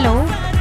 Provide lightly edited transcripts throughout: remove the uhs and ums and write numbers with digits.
Hello.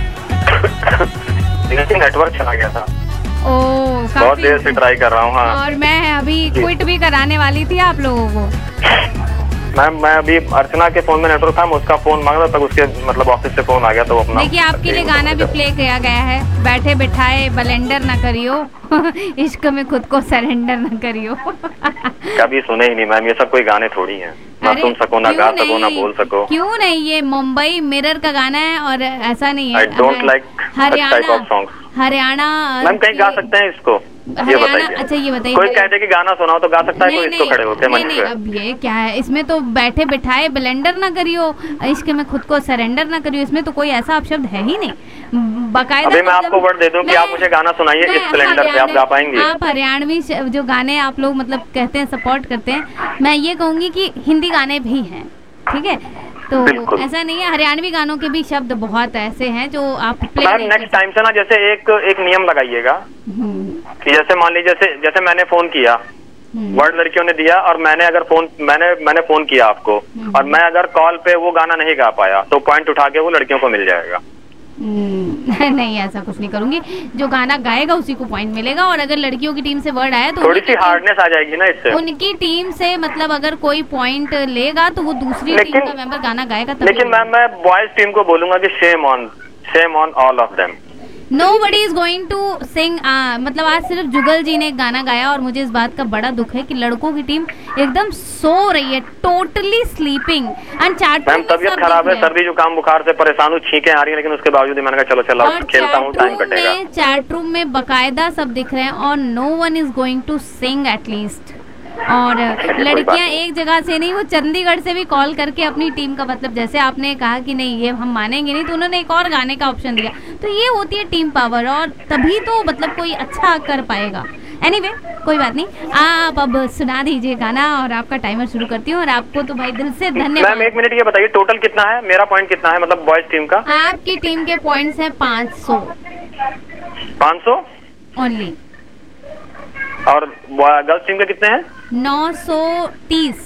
Network चला गया था। बहुत काफी देर से ट्राई कर रहा हूँ। हाँ, और मैं अभी क्विट भी कराने वाली थी आप लोगों को। मैम मैं अभी अर्चना के फोन में नेटवर्क था, मैं उसका फोन मांग रहा था, उसके मतलब ऑफिस से फोन आ गया तो वो अपना। देखिए आपके लिए गाना भी प्ले किया गया है, बैठे बिठाए बलेंडर न करियो इश्क में खुद को सरेंडर न करियो। कभी सुने ही नहीं मैम, ये सब कोई गाने थोड़ी हैं, ना सुन सको, ना गा सको, ना बोल सको। क्यों नहीं, ये मुंबई मिरर का गाना है और ऐसा नहीं है। I don't like type of songs. Haryana ma'am कहीं गा सकते हैं इसको? ये बताइए। अच्छा ये बताइए, कोई कहते कि गाना सुनाओ तो गा सकता है कोई इसको खड़े होके मंच पे? अब ये क्या है, इसमें तो बैठे बिठाए ब्लेंडर ना करियो, इश्क में खुद को सरेंडर ना करियो, इसमें तो कोई ऐसा अपशब्द है ही नहीं बकायदा। अभी मैं आपको वर्ड दे दूं कि आप मुझे गाना सुनाइए इस सिलेंडर पे, आप गा पाएंगे? आप हरियाणवी जो गाने आप लोग मतलब कहते हैं, सपोर्ट करते हैं, मैं ये कहूंगी कि हिंदी गाने भी हैं, ठीक है? तो ऐसा नहीं है, हरियाणवी गानों के भी शब्द बहुत ऐसे हैं जो आप मैम नेक्स्ट टाइम से ना जैसे एक नियम लगाइएगा कि जैसे मान लीजिए जैसे मैंने फोन किया, वर्ड लड़कियों ने दिया और मैंने अगर मैंने फोन किया आपको और मैं अगर कॉल पे वो गाना नहीं गा पाया तो पॉइंट उठा के वो लड़कियों को मिल जाएगा। नहीं ऐसा कुछ नहीं करूंगी, जो गाना गाएगा उसी को पॉइंट मिलेगा। और अगर लड़कियों की टीम से वर्ड आया तो थोड़ी सी हार्डनेस आ जाएगी ना इससे। उनकी टीम से मतलब अगर कोई पॉइंट लेगा तो वो दूसरी टीम का मेंबर गाना गाएगा। लेकिन मैम मैं बॉयज टीम को बोलूंगा कि shame on all of them. Nobody is going to sing। मतलब आज सिर्फ जुगल जी ने एक गाना गाया और मुझे इस बात का बड़ा दुख है कि लड़कों की टीम एकदम सो रही है, टोटली स्लीपिंग। मैम तबीयत खराब है, सर्दी जुकाम बुखार से परेशान हूँ, छींकें आ रही है, लेकिन उसके बावजूद मैंने कहा चलो चलो खेलता हूँ, टाइम कटेगा। चैट रूम में बकायदा सब दिख रहे हैं और no one is going to sing at least. और लड़कियां एक जगह से नहीं, वो चंडीगढ़ से भी कॉल करके अपनी टीम का मतलब, जैसे आपने कहा कि नहीं ये हम मानेंगे नहीं, तो उन्होंने एक और गाने का ऑप्शन दिया। तो ये होती है टीम पावर, और तभी तो मतलब कोई अच्छा कर पाएगा। एनीवे कोई बात नहीं, आप अब सुना दीजिए गाना और आपका टाइमर शुरू करती हूँ। और आपको तो भाई दिल से धन्यवाद। मैम एक मिनट ये बताइए टोटल कितना है, मेरा पॉइंट कितना है, मतलब बॉयज टीम का? आपकी टीम के पॉइंट्स हैं 500 ओनली, और गर्ल्स टीम के कितने हैं? 930।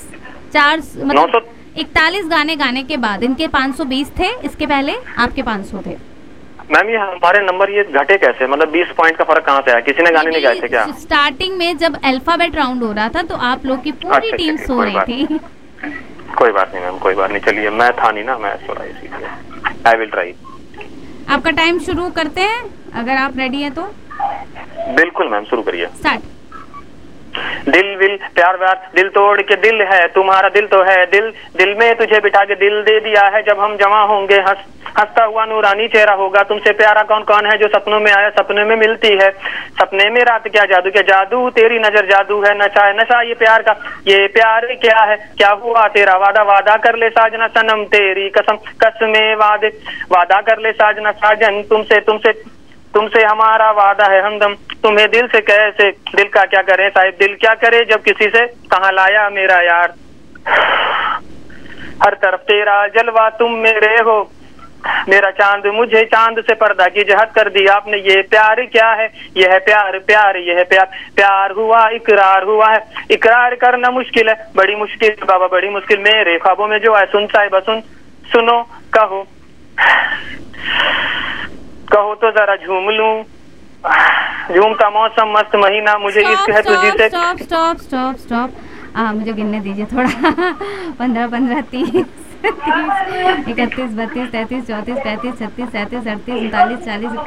41 गाने गाने के बाद इनके 520 थे, इसके पहले आपके 500 थे। मैम ये हमारे नंबर ये घटे कैसे, मतलब 20 पॉइंट का फर्क कहाँ से आया? किसी ने गाने नहीं गाए थे क्या? स्टार्टिंग में जब अल्फाबेट राउंड हो रहा था तो आप लोग की पूरी टीम सो रही थी। कोई बात नहीं मैम, कोई बात नहीं, चलिए मैं था नहीं ना, मैं सो रहा इसीलिए। I will try. आपका टाइम शुरू करते हैं अगर आप रेडी हैं तो। बिल्कुल मैम शुरू करिए। स्टार्ट। दिल विल प्यार व्यार दिल तोड़ के दिल है तुम्हारा, दिल तो है दिल में तुझे बिठा के दिल दे दिया है, जब हम जमा होंगे हंसता हुआ नूरानी चेहरा होगा, तुमसे प्यारा कौन कौन है जो सपनों में आया सपने में मिलती है, सपने में रात क्या जादू तेरी नजर जादू है, नशा है नशा ये प्यार का, ये प्यार क्या है, क्या हुआ तेरा वादा कर ले साजना सनम तेरी कसम कसमें वादा कर ले साजना साजन, तुमसे हमारा वादा है हमदम, तुम्हें दिल से कैसे, दिल का क्या करे साहिब, दिल क्या करे जब किसी से, कहाँ लाया मेरा यार, हर तरफ तेरा जलवा तुम मेरे हो, मेरा चांद मुझे चांद से पर्दा की जहत कर दिया आपने, ये प्यार क्या है, यह प्यार यह प्यार हुआ इकरार हुआ है, इकरार करना मुश्किल है, बड़ी मुश्किल बाबा बड़ी मुश्किल, मेरे ख्वाबों में जो है सुन साहिबा सुनो कहो तो जरा झूम लूं, झूमता मौसम मस्त महीना, मुझे इश्क है तुझी से। स्टॉप मुझे गिनने दीजिए थोड़ा। 15 15 30 31 32 33 34 35 36 37 38 39 40